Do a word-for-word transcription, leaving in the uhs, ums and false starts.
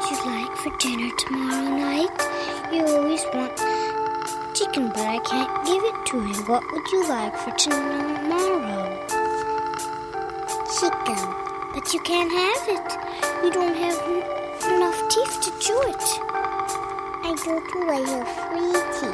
would you like for dinner tomorrow night? You always want chicken, but I can't give it to you. What would you like for tomorrow? Chicken. But you can't have it. You don't have n- enough teeth to chew it. I don't want your free teeth.